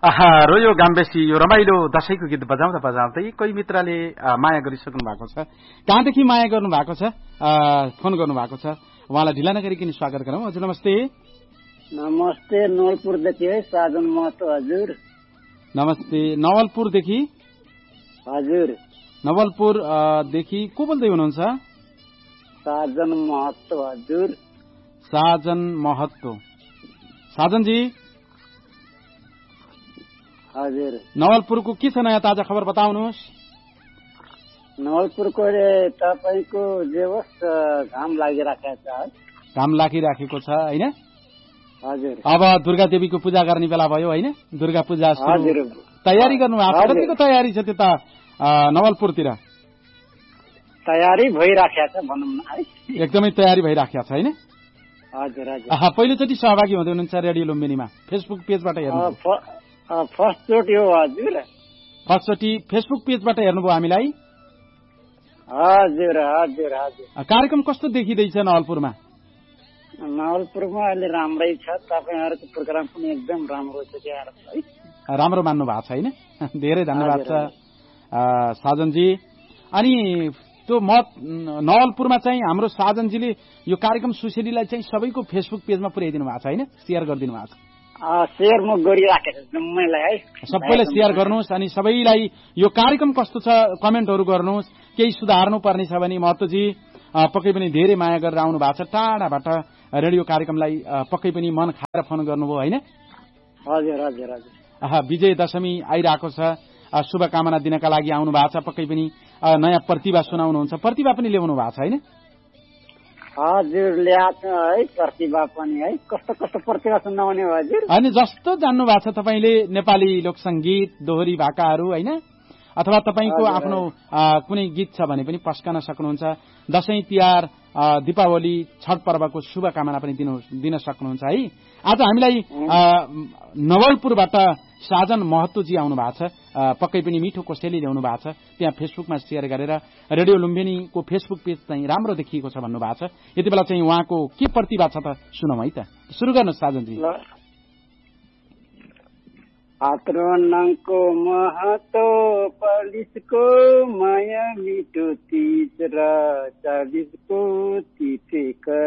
रोयो गाम्बेसी यो रमाइलो दशैंको गीत बजाउँदा बजाउँदै कोही मित्रले माया गरिसक्नु भएको छ। कहाँदेखि माया गर्नु भएको छ, फोन गर्नु भएको छ, उहाँलाई ढिला नगरिकन स्वागत गरौँ। हजुर नमस्ते। नमस्ते, नवलपुरदेखि है साजन महतो। हजुर नमस्ते, नवलपुरदेखि। हजुर नवलपुरदेखि को बोल्दै हुनुहुन्छ? साजन महतो। हजुर साजन महतो। साजनजी हजुर नवलपुरको के छ नयाँ ताजा खबर बताउनुहोस्। नवलपुरको तपाईँको जे होस् घाम लागिराखेको छ है। घाम लागिराखेको छ होइन? हजुर अब दुर्गा देवीको पूजा गर्ने बेला भयो होइन? दुर्गा पूजा हजुर तयारी गर्नु भएको छ? कतिको तयारी छ त्यता नवलपुरतिर? तयारी भइराखेको छ भनौँ न है। एकदमै तयारी भइराखेको छ होइन? हजुर हजुर पहिलोचोटि सहभागी हुँदै हुनुहुन्छ रेडियो लुम्बिनीमा फेसबुक पेजबाट हेर्नु? फर्स्टचोटि हो। हजुर फर्स्टचोटि फेसबुक पेजबाट हेर्नुभयो हामीलाई? हजुर हजुर हजुर कार्यक्रम कस्तो देखिँदैछ नवलपुरमा? नवलपुरमा अहिले राम्रै छ। तपाईँहरूको प्रोग्राम पनि एकदम राम्रो छ है। राम्रो मान्नु भएको छ होइन? धेरै धन्यवाद छ साजनजी। अनि त्यो नवलपुरमा चाहिँ हाम्रो साजनजीले यो कार्यक्रम सुशीलीलाई चाहिँ सबैको फेसबुक पेजमा पुर्याइदिनु भएको छ होइन? सेयर गरिदिनु भएको छ? सेयर म गरिराखेको छु जम्मैलाई है। सबैले सेयर गर्नुहोस् अनि सबैलाई यो कार्यक्रम कस्तो छ कमेन्टहरू गर्नुहोस्। केही सुधार्नु पर्ने छ भने महतोजी पक्कै पनि धेरै माया गरेर आउनु भएको छ। टाढाबाट रेडियो कार्यक्रमलाई पक्कै पनि मन खाएर फोन गर्नुभयो होइन? हजुर हजुर हजुर विजय दशमी आइरहेको छ, शुभकामना दिनका लागि आउनु भएको छ। पक्कै पनि नयाँ प्रतिभा सुनाउनुहुन्छ, प्रतिभा पनि ल्याउनु भएको छ होइन? हजुर ल्याएको है प्रतिभा पनि है। कस्तो कस्तो प्रतिभा सुनाउने हो हजुर? अनि जस्तो जान्नु भएको छ तपाईँले नेपाली लोकसङ्गीत दोहोरी भाकाहरू होइन, अथवा तपाईँको आफ्नो कुनै गीत छ भने पनि पस्कन सक्नुहुन्छ। दशैं तिहार दीपावली छठ पर्वको शुभकामना पनि दिन सक्नुहुन्छ है। आज हामीलाई नवलपुरबाट साजन महतोजी आउनु भएको छ। पक्कै पनि मिठो कोसेली ल्याउनु भएको छ। त्यहाँ फेसबुकमा सेयर गरेर रेडियो लुम्बिनीको फेसबुक पेज चाहिँ राम्रो देखिएको छ भन्नुभएको छ। यति बेला चाहिँ उहाँको के प्रतिभा छ त सुनौँ है त। सुरु गर्नुहोस् साजनजी। आत्रोनको महतो पलिसको माया मिठो 30 र 40को तिते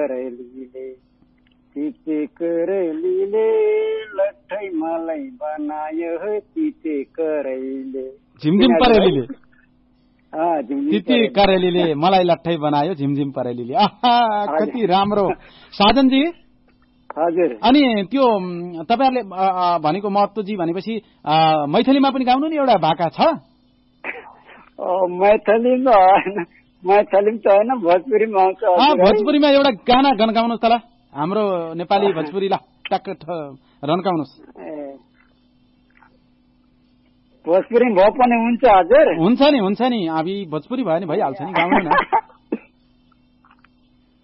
करैलीले लट्ठै मलाई बनायो तिते करैले। झिमझिम परेलीले तिते करेलीले मलाई लट्ठै बनायो झिमझिम परेलीले। कति राम्रो साजनजी। हजुर अनि त्यो तपाईँहरूले भनेको महतोजी भनेपछि मैथिलीमा पनि गाउनु नि एउटा भाका छ? मैथिलीमा त होइन भोजपुरीमा आउँछ। भोजपुरीमा एउटा गाना गन्काउनुहोस् त ल, हाम्रो नेपाली भोजपुरीलाई टक्क रन्काउनुहोस्। भोजपुरी भए पनि हुन्छ हजुर? हुन्छ नि अब भोजपुरी भयो नि भइहाल्छ नि, गाउनु न।